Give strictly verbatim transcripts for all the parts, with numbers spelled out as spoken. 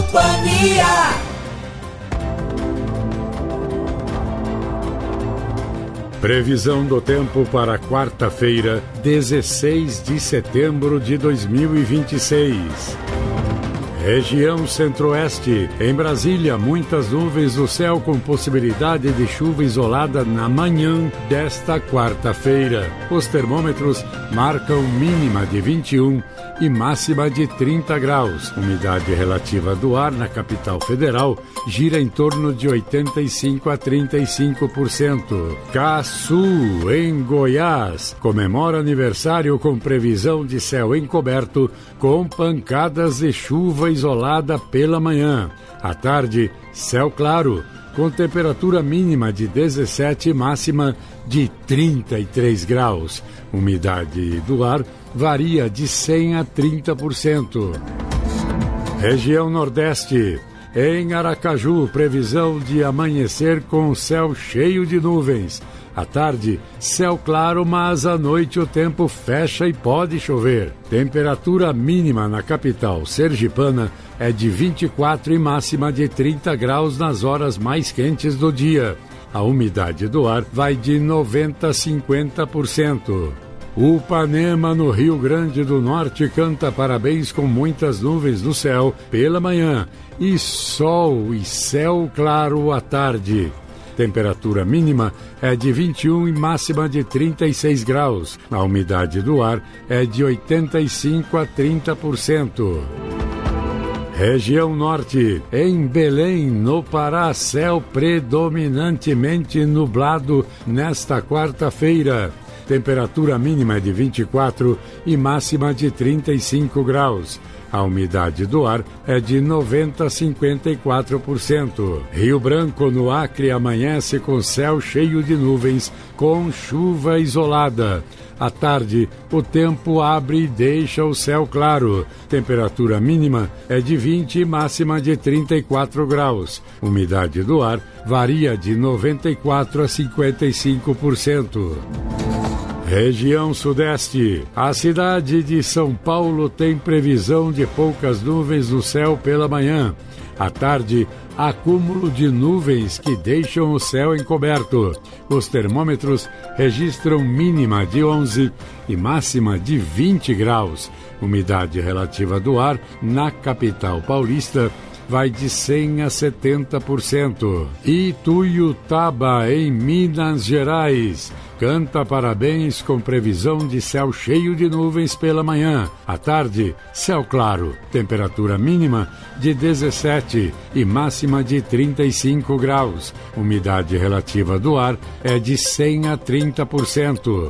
companhia. Previsão do tempo para quarta-feira, dezesseis de setembro de dois mil e vinte e seis. Região Centro-Oeste. Em Brasília, muitas nuvens no céu com possibilidade de chuva isolada na manhã desta quarta-feira. Os termômetros marcam mínima de vinte e um e máxima de trinta graus. Umidade relativa do ar na capital federal gira em torno de oitenta e cinco a trinta e cinco por cento. Caçu, em Goiás, comemora aniversário com previsão de céu encoberto com pancadas de chuva isolada pela manhã. À tarde, céu claro, com temperatura mínima de dezessete e máxima de trinta e três graus. Umidade do ar varia de cem a trinta por cento. Região Nordeste. Em Aracaju, previsão de amanhecer com céu cheio de nuvens. À tarde, céu claro, mas à noite o tempo fecha e pode chover. Temperatura mínima na capital sergipana é de vinte e quatro e máxima de trinta graus nas horas mais quentes do dia. A umidade do ar vai de noventa a cinquenta por cento. Upanema, no Rio Grande do Norte, canta parabéns com muitas nuvens no céu pela manhã e sol e céu claro à tarde. Temperatura mínima é de vinte e um e máxima de trinta e seis graus. A umidade do ar é de oitenta e cinco a trinta por cento. Região Norte. Em Belém, no Pará, céu predominantemente nublado nesta quarta-feira. Temperatura mínima é de vinte e quatro e máxima de trinta e cinco graus. A umidade do ar é de noventa a cinquenta e quatro por cento. Rio Branco, no Acre, amanhece com céu cheio de nuvens, com chuva isolada. À tarde, o tempo abre e deixa o céu claro. Temperatura mínima é de vinte e máxima de trinta e quatro graus. Umidade do ar varia de noventa e quatro a cinquenta e cinco por cento. Região Sudeste. A cidade de São Paulo tem previsão de poucas nuvens no céu pela manhã. À tarde, acúmulo de nuvens que deixam o céu encoberto. Os termômetros registram mínima de onze e máxima de vinte graus. Umidade relativa do ar na capital paulista vai de cem a setenta por cento. Ituiutaba, em Minas Gerais, canta parabéns com previsão de céu cheio de nuvens pela manhã. À tarde, céu claro. Temperatura mínima de dezessete e máxima de trinta e cinco graus. Umidade relativa do ar é de cem a trinta por cento.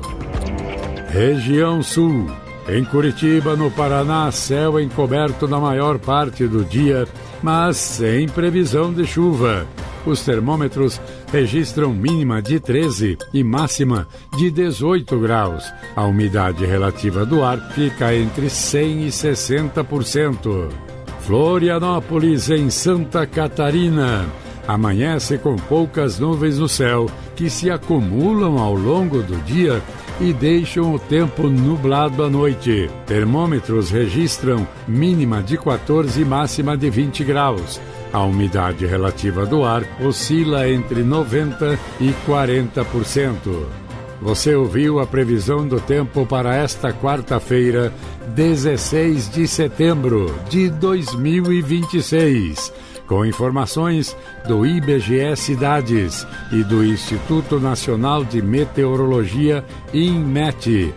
Região Sul. Em Curitiba, no Paraná, céu encoberto na maior parte do dia, mas sem previsão de chuva. Os termômetros registram mínima de treze e máxima de dezoito graus. A umidade relativa do ar fica entre cem e sessenta por cento. Florianópolis, em Santa Catarina. Amanhece com poucas nuvens no céu que se acumulam ao longo do dia e deixam o tempo nublado à noite. Termômetros registram mínima de quatorze e máxima de vinte graus. A umidade relativa do ar oscila entre noventa e quarenta por cento. Você ouviu a previsão do tempo para esta quarta-feira, dezesseis de setembro de dois mil e vinte e seis. Com informações do I B G E Cidades e do Instituto Nacional de Meteorologia, INMET.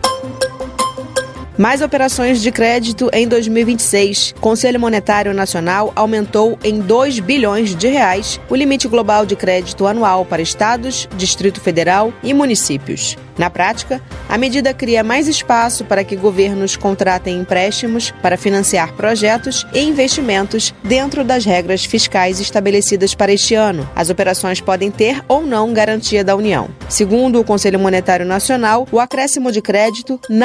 Mais operações de crédito em dois mil e vinte e seis. Conselho Monetário Nacional aumentou em dois bilhões de reais o limite global de crédito anual para estados, Distrito Federal e municípios. Na prática, a medida cria mais espaço para que governos contratem empréstimos para financiar projetos e investimentos dentro das regras fiscais estabelecidas para este ano. As operações podem ter ou não garantia da União. Segundo o Conselho Monetário Nacional, o acréscimo de crédito não